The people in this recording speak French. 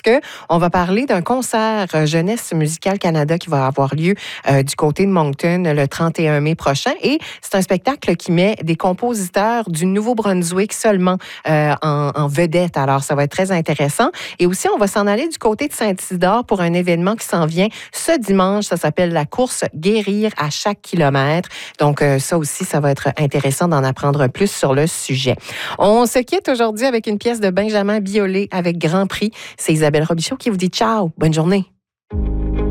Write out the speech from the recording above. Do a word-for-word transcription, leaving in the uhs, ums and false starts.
qu'on va parler d'un concert euh, Jeunesse musicale Canada qui va avoir lieu euh, du côté de Moncton le trente et un mai prochain. Et c'est un spectacle qui met des compositeurs du Nouveau-Brunswick seulement euh, en, en vedette. Alors, ça va être très intéressant. Et aussi, on va s'en aller du côté de Saint-Isidore pour un événement qui s'en vient ce dimanche. Ça s'appelle la course Guérir à chaque kilomètre. Donc, euh, ça aussi, ça va être intéressant d'en apprendre plus sur le sujet. On se quitte aujourd'hui avec une pièce de Benjamin Biolay avec Grand Prix. C'est Isabelle Robichaud qui vous dit ciao. Bonne journée.